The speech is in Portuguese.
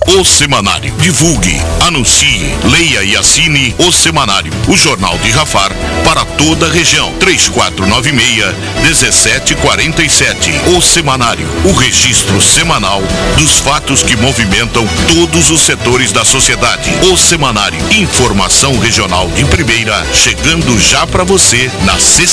O Semanário. Divulgue, anuncie, leia e assine O Semanário, o jornal de Rafar para toda a região. 3496-1747. O Semanário, o registro semanal dos fatos que movimentam todos os setores da sociedade. O Semanário, informação regional de primeira, chegando já para você na sexta.